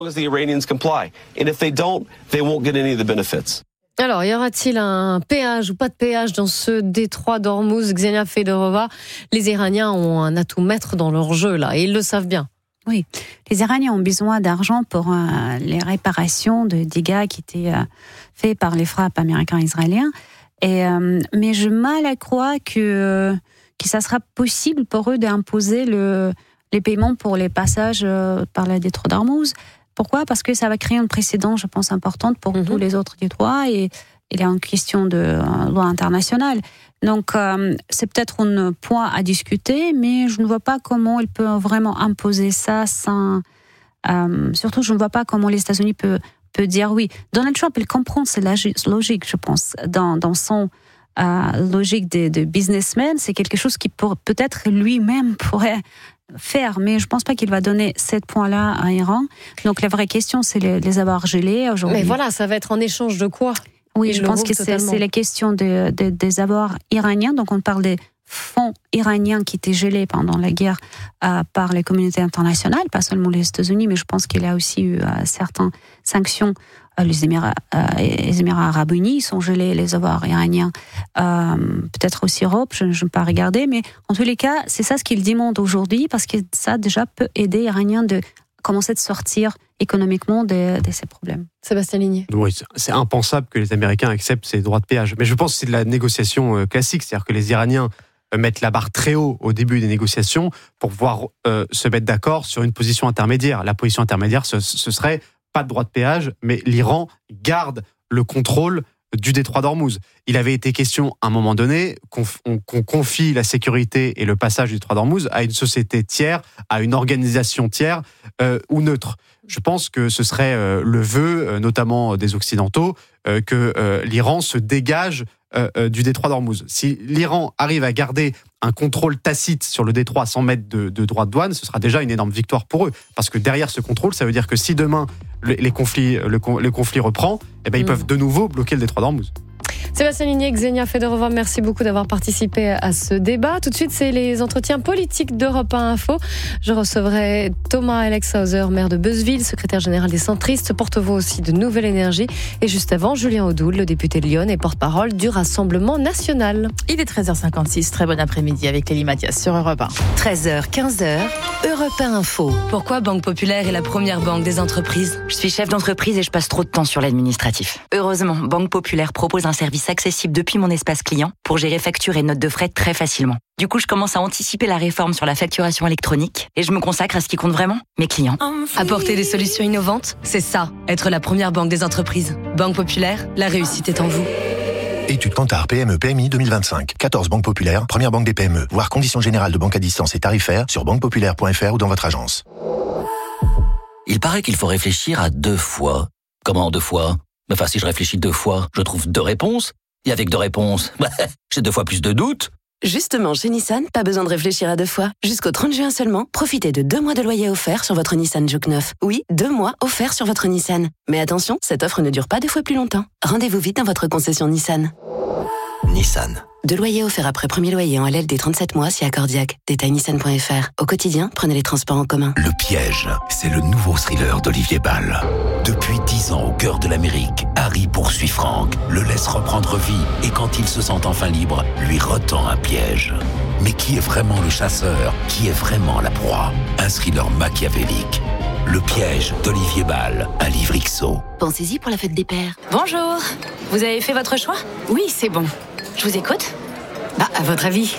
As the Iranians comply. And if they don't, they won't get any of the benefits. Alors, y aura-t-il un péage ou pas de péage dans ce détroit d'Ormuz, Ksenia Fedorova? Les Iraniens ont un atout maître dans leur jeu, là, et ils le savent bien. Oui, les Iraniens ont besoin d'argent pour les réparations de dégâts qui étaient faits par les frappes américains-israéliens. Mais j'ai mal à croire que ça sera possible pour eux d'imposer les paiements pour les passages par le détroit d'Ormuz. Pourquoi ? Parce que ça va créer un précédent, je pense, important pour tous les autres détroits et il y a une question de loi internationale. Donc, c'est peut-être un point à discuter, mais je ne vois pas comment il peut vraiment imposer ça sans... surtout, je ne vois pas comment les États-Unis peut dire oui. Donald Trump, il comprend, c'est logique, je pense, dans son logique de businessman. C'est quelque chose qui peut-être lui-même pourrait faire, mais je ne pense pas qu'il va donner 7 points-là à Iran. Donc, la vraie question, c'est les avoir gelés aujourd'hui. Mais voilà, ça va être en échange de quoi ? Oui, je pense que c'est la question des avoirs iraniens. Donc, on parle des fonds iraniens qui étaient gelés pendant la guerre par les communautés internationales, pas seulement les États-Unis, mais je pense qu'il y a aussi eu certaines sanctions. Les Émirats arabes unis sont gelés, les avoirs iraniens, peut-être aussi Europe, je ne peux pas regarder, mais en tous les cas, c'est ça ce qu'ils demandent aujourd'hui, parce que ça déjà peut aider les Iraniens de commencer de sortir économiquement de ces problèmes. Sébastien Ligné. Oui, c'est impensable que les Américains acceptent ces droits de péage. Mais je pense que c'est de la négociation classique, c'est-à-dire que les Iraniens mettent la barre très haut au début des négociations pour pouvoir se mettre d'accord sur une position intermédiaire. La position intermédiaire, ce serait pas de droit de péage, mais l'Iran garde le contrôle du détroit d'Ormuz. Il avait été question à un moment donné qu'on confie la sécurité et le passage du détroit d'Ormuz à une société tiers, à une organisation tiers ou neutre. Je pense que ce serait le vœu, notamment des Occidentaux, que l'Iran se dégage du détroit d'Ormuz. Si l'Iran arrive à garder un contrôle tacite sur le détroit sans mettre de droits de douane, ce sera déjà une énorme victoire pour eux. Parce que derrière ce contrôle, ça veut dire que si demain le conflit reprend, eh ben, ils peuvent de nouveau bloquer le détroit d'Ormuz. Sébastien Ligné, Ksenia Fedorova, merci beaucoup d'avoir participé à ce débat. Tout de suite, c'est les entretiens politiques d'Europe 1 Info. Je recevrai Thomas Alexhauser, maire de Beuzeville, secrétaire général des centristes, porte-voix aussi de Nouvelle Énergie. Et juste avant, Julien Audoul, le député de Lyon et porte-parole du Rassemblement National. Il est 13h56, très bon après-midi avec Lélie Mathias sur Europe 1. 13h, 15h, Europe 1 Info. Pourquoi Banque Populaire est la première banque des entreprises ? Je suis chef d'entreprise et je passe trop de temps sur l'administratif. Heureusement, Banque Populaire propose un service accessible depuis mon espace client pour gérer factures et notes de frais très facilement. Du coup, je commence à anticiper la réforme sur la facturation électronique et je me consacre à ce qui compte vraiment, mes clients. Apporter des solutions innovantes, c'est ça, être la première banque des entreprises. Banque Populaire, la réussite est en vous. Étude Kantar PME PMI 2025. 14 banques populaires, première banque des PME. Voir conditions générales de banque à distance et tarifaires sur banquepopulaire.fr ou dans votre agence. Il paraît qu'il faut réfléchir à 2 fois. Comment 2 fois ? Enfin, si je réfléchis 2 fois, je trouve 2 réponses. Et avec 2 réponses, j'ai 2 fois plus de doutes. Justement, chez Nissan, pas besoin de réfléchir à 2 fois. Jusqu'au 30 juin seulement, profitez de 2 mois de loyer offert sur votre Nissan Juke 9. Oui, 2 mois offerts sur votre Nissan. Mais attention, cette offre ne dure pas 2 fois plus longtemps. Rendez-vous vite dans votre concession Nissan. Nissan. 2 loyers offerts après premier loyer en LLD 37 mois si accordiaque. Détail nissan.fr. Au quotidien, prenez les transports en commun. Le piège, c'est le nouveau thriller d'Olivier Ball. Depuis 10 ans au cœur de l'Amérique, Harry poursuit Frank, le laisse reprendre vie et quand il se sent enfin libre, lui retend un piège. Mais qui est vraiment le chasseur ? Qui est vraiment la proie ? Un thriller machiavélique. Le piège d'Olivier Ball, un livre XO. Pensez-y pour la fête des pères. Bonjour, vous avez fait votre choix ? Oui, c'est bon. Je vous écoute ? À votre avis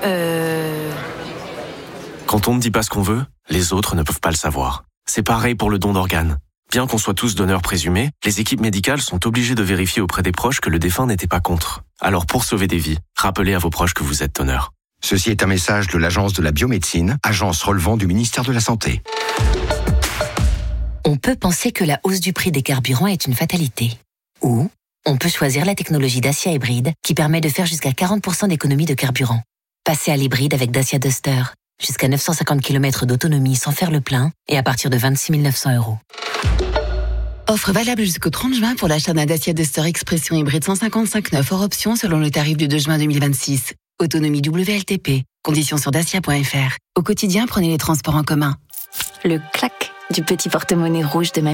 Quand on ne dit pas ce qu'on veut, les autres ne peuvent pas le savoir. C'est pareil pour le don d'organes. Bien qu'on soit tous donneurs présumés, les équipes médicales sont obligées de vérifier auprès des proches que le défunt n'était pas contre. Alors pour sauver des vies, rappelez à vos proches que vous êtes donneur. Ceci est un message de l'Agence de la biomédecine, agence relevant du ministère de la Santé. On peut penser que la hausse du prix des carburants est une fatalité. Ou on peut choisir la technologie Dacia Hybride qui permet de faire jusqu'à 40% d'économie de carburant. Passez à l'hybride avec Dacia Duster. Jusqu'à 950 km d'autonomie sans faire le plein et à partir de 26 900 €. Offre valable jusqu'au 30 juin pour l'achat d'un Dacia Duster Expression hybride 155/9 hors option selon le tarif du 2 juin 2026. Autonomie WLTP. Conditions sur dacia.fr. Au quotidien, prenez les transports en commun. Le clac du petit porte-monnaie rouge de ma